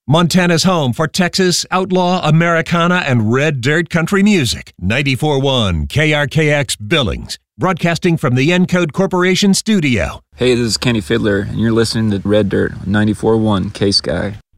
Montana's home for Texas, outlaw, Americana, and red dirt country music. 94.1 KRKX Billings. Broadcasting from the Encode Corporation studio. Hey, this is Kenny Fiddler, and you're listening to Red Dirt, 94.1 K-Sky.